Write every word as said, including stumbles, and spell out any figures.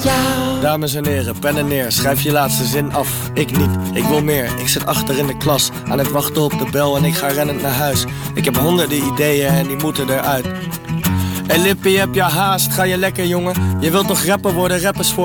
jou. Dames en heren, pennen neer, schrijf je laatste zin af. Ik niet, ik wil meer. Ik zit achter in de klas, aan het wachten op de bel en ik ga rennend naar huis. Ik heb honderden ideeën en die moeten eruit. Hey Lippie, heb je haast? Ga je lekker, jongen? Je wilt toch rapper worden, rappers voor